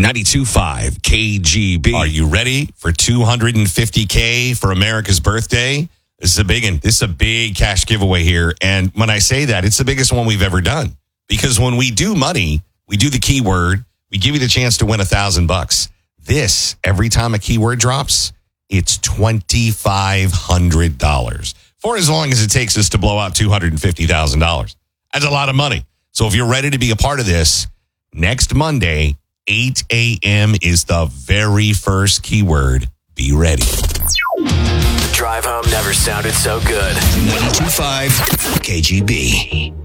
92.5 KGB. Are you ready for $250K for America's birthday? This is a big one. This is a big cash giveaway here. And when I say that, it's the biggest one we've ever done. Because when we do money, we do the keyword, we give you the chance to win $1,000. This, every time a keyword drops, it's $2,500 for as long as it takes us to blow out $250,000. That's a lot of money. So if you're ready to be a part of this, next Monday, 8 a.m. is the very first keyword. Be ready. The drive home never sounded so good. 92.5 KGB.